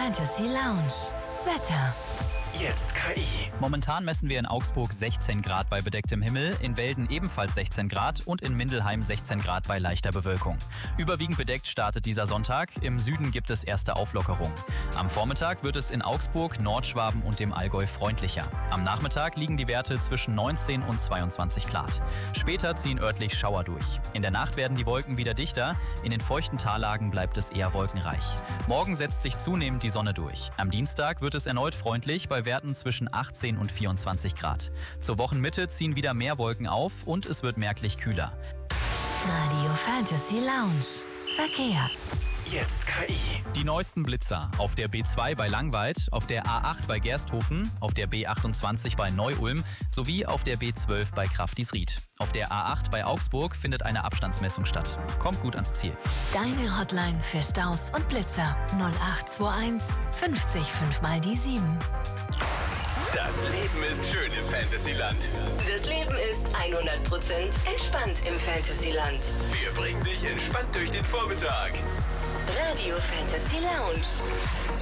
Fantasy Lounge. Wetter. Jetzt KI. Momentan messen wir in Augsburg 16 Grad bei bedecktem Himmel, in Welden ebenfalls 16 Grad und in Mindelheim 16 Grad bei leichter Bewölkung. Überwiegend bedeckt startet dieser Sonntag, im Süden gibt es erste Auflockerungen. Am Vormittag wird es in Augsburg, Nordschwaben und dem Allgäu freundlicher. Am Nachmittag liegen die Werte zwischen 19 und 22 Grad. Später ziehen örtlich Schauer durch. In der Nacht werden die Wolken wieder dichter, in den feuchten Tallagen bleibt es eher wolkenreich. Morgen setzt sich zunehmend die Sonne durch. Am Dienstag wird es erneut freundlich bei Werten zwischen 18 und 24 Grad. Zur Wochenmitte ziehen wieder mehr Wolken auf und es wird merklich kühler. Radio Fantasy Lounge. Verkehr. Jetzt KI. Die neuesten Blitzer auf der B2 bei Langweid, auf der A8 bei Gersthofen, auf der B28 bei Neu-Ulm sowie auf der B12 bei Kraftisried. Auf der A8 bei Augsburg findet eine Abstandsmessung statt. Kommt gut ans Ziel. Deine Hotline für Staus und Blitzer 0821 50 5 mal die 7. Das Leben ist schön im Fantasyland. Das Leben ist 100% entspannt im Fantasyland. Wir bringen dich entspannt durch den Vormittag. Radio Fantasy Lounge.